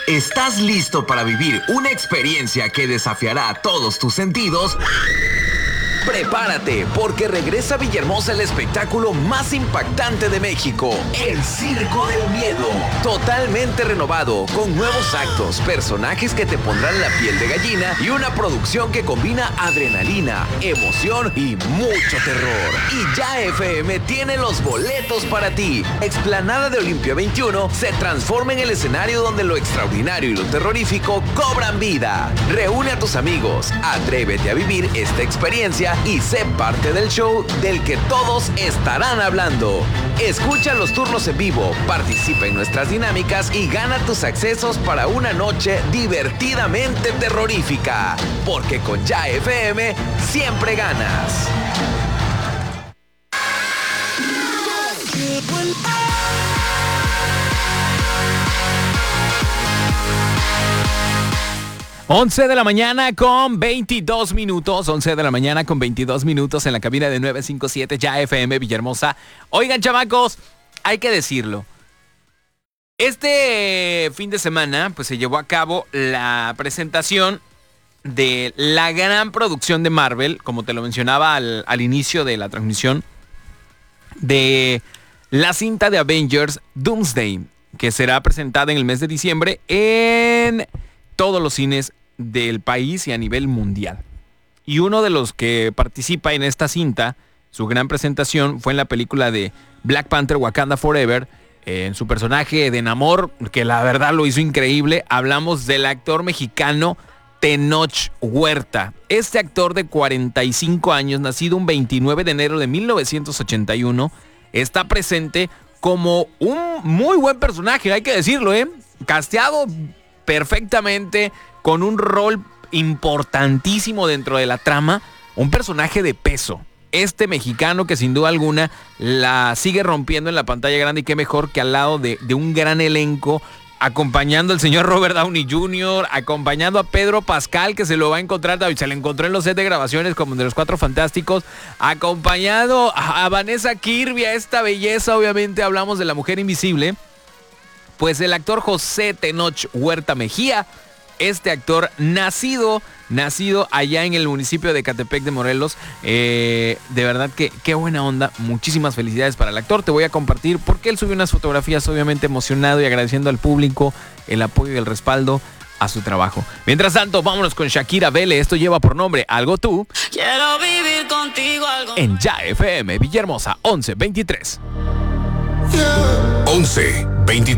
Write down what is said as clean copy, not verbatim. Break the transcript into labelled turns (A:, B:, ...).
A: ¿Estás listo para vivir una experiencia que desafiará todos tus sentidos? Prepárate, porque regresa a Villahermosa el espectáculo más impactante de México, el Circo del Miedo. Totalmente renovado, con nuevos actos, personajes que te pondrán la piel de gallina y una producción que combina adrenalina, emoción y mucho terror. Y Ya FM tiene los boletos para ti. Explanada de Olimpia 21 se transforma en el escenario donde lo extraordinario y lo terrorífico cobran vida. Reúne a tus amigos, atrévete a vivir esta experiencia y sé parte del show del que todos estarán hablando. Escucha los turnos en vivo, participa en nuestras dinámicas y gana tus accesos para una noche divertidamente terrorífica. Porque con Ya FM siempre ganas.
B: 11 de la mañana con 22 minutos. 11 de la mañana con 22 minutos en la cabina de 957 Ya FM Villahermosa. Oigan, chamacos, hay que decirlo. Este fin de semana pues se llevó a cabo la presentación de la gran producción de Marvel, como te lo mencionaba al inicio de la transmisión, de la cinta de Avengers Doomsday, que será presentada en el mes de diciembre en todos los cines del país y a nivel mundial. Y uno de los que participa en esta cinta, su gran presentación, fue en la película de Black Panther Wakanda Forever, en su personaje de Namor, que la verdad lo hizo increíble. Hablamos del actor mexicano Tenoch Huerta. Este actor de 45 años, nacido un 29 de enero de 1981, está presente como un muy buen personaje, hay que decirlo, casteado perfectamente, con un rol importantísimo dentro de la trama, un personaje de peso. Este mexicano que sin duda alguna la sigue rompiendo en la pantalla grande, y qué mejor que al lado de un gran elenco, acompañando al señor Robert Downey Jr., acompañando a Pedro Pascal, que se lo va a encontrar, se lo encontró en los sets de grabaciones como de Los Cuatro Fantásticos, acompañado a Vanessa Kirby, a esta belleza. Obviamente hablamos de la Mujer Invisible. Pues el actor José Tenoch Huerta Mejía, este actor nacido allá en el municipio de Ecatepec de Morelos, de verdad que qué buena onda. Muchísimas felicidades para el actor. Te voy a compartir porque él subió unas fotografías, obviamente emocionado y agradeciendo al público el apoyo y el respaldo a su trabajo. Mientras tanto, vámonos con Shakira Vele. Esto lleva por nombre Algo Tú.
C: Quiero vivir contigo algo.
B: En Ya FM Villahermosa 1123.
D: 1123.